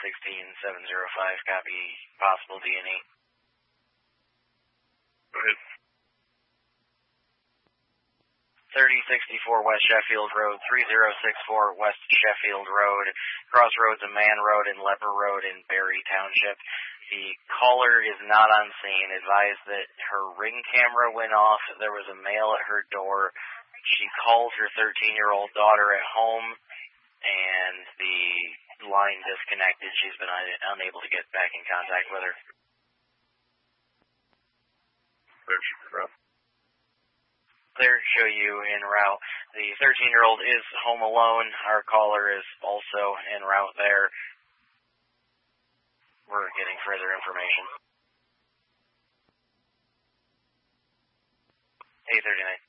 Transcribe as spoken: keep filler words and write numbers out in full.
sixteen seven oh five, copy possible D N E. Go ahead. thirty sixty-four West Sheffield Road, three oh six four West Sheffield Road, crossroads of Man Road and Leper Road in Barry Township. The caller is not on scene. Advised that her ring camera went off. There was a mail at her door. She called her thirteen-year-old daughter at home, and the line disconnected. She's been un- unable to get back in contact with her. Where's she from? Clear to show you en route. The thirteen-year-old is home alone. Our caller is also en route there. We're getting further information. eight thirty-nine.